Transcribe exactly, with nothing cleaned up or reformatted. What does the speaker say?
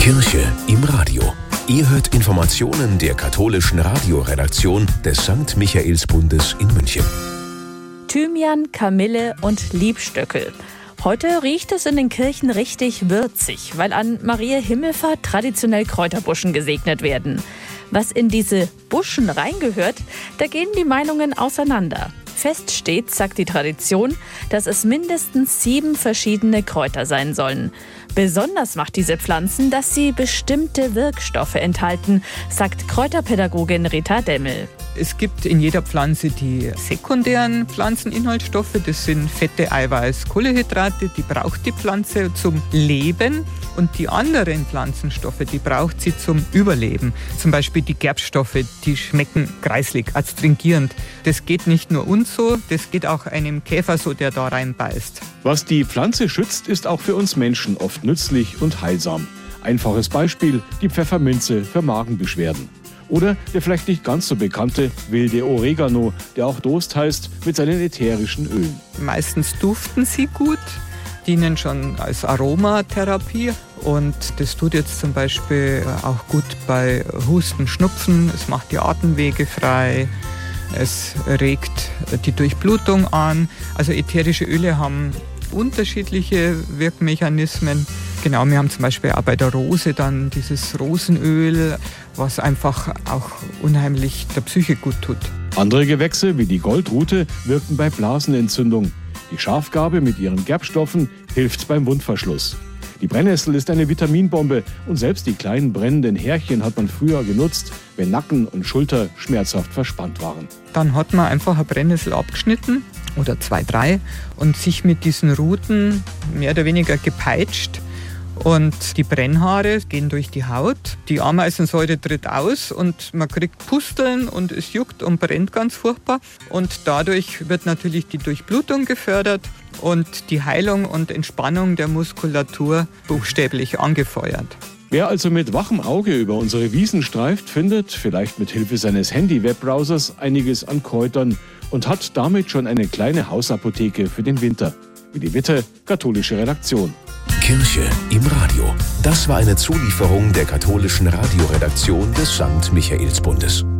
Kirche im Radio. Ihr hört Informationen der katholischen Radioredaktion des Sankt Michaelsbundes in München. Thymian, Kamille und Liebstöckel. Heute riecht es in den Kirchen richtig würzig, weil an Maria Himmelfahrt traditionell Kräuterbuschen gesegnet werden. Was in diese Buschen reingehört, da gehen die Meinungen auseinander. Fest steht, sagt die Tradition, dass es mindestens sieben verschiedene Kräuter sein sollen. Besonders macht diese Pflanzen, dass sie bestimmte Wirkstoffe enthalten, sagt Kräuterpädagogin Rita Demmel. Es gibt in jeder Pflanze die sekundären Pflanzeninhaltsstoffe, das sind Fette, Eiweiß, Kohlenhydrate, die braucht die Pflanze zum Leben. Und die anderen Pflanzenstoffe, die braucht sie zum Überleben. Zum Beispiel die Gerbstoffe, die schmecken kreislig, astringierend. Das geht nicht nur uns so, das geht auch einem Käfer so, der da reinbeißt. Was die Pflanze schützt, ist auch für uns Menschen oft nützlich und heilsam. Einfaches Beispiel, die Pfefferminze für Magenbeschwerden. Oder der vielleicht nicht ganz so bekannte wilde Oregano, der auch Dost heißt, mit seinen ätherischen Ölen. Meistens duften sie gut, dienen schon als Aromatherapie und das tut jetzt zum Beispiel auch gut bei Husten, Schnupfen. Es macht die Atemwege frei, es regt die Durchblutung an. Also ätherische Öle haben unterschiedliche Wirkmechanismen. Genau, wir haben zum Beispiel auch bei der Rose dann dieses Rosenöl, was einfach auch unheimlich der Psyche gut tut. Andere Gewächse wie die Goldrute wirken bei Blasenentzündung. Die Schafgarbe mit ihren Gerbstoffen hilft beim Wundverschluss. Die Brennnessel ist eine Vitaminbombe und selbst die kleinen brennenden Härchen hat man früher genutzt, wenn Nacken und Schulter schmerzhaft verspannt waren. Dann hat man einfach eine Brennnessel abgeschnitten oder zwei, drei und sich mit diesen Ruten mehr oder weniger gepeitscht. Und die Brennhaare gehen durch die Haut, die Ameisensäure tritt aus und man kriegt Pusteln und es juckt und brennt ganz furchtbar. Und dadurch wird natürlich die Durchblutung gefördert und die Heilung und Entspannung der Muskulatur buchstäblich angefeuert. Wer also mit wachem Auge über unsere Wiesen streift, findet, vielleicht mit Hilfe seines Handy-Webbrowsers, einiges an Kräutern und hat damit schon eine kleine Hausapotheke für den Winter. Wie die Witte, katholische Redaktion. Kirche im Radio. Das war eine Zulieferung der katholischen Radioredaktion des Sankt Michaelsbundes.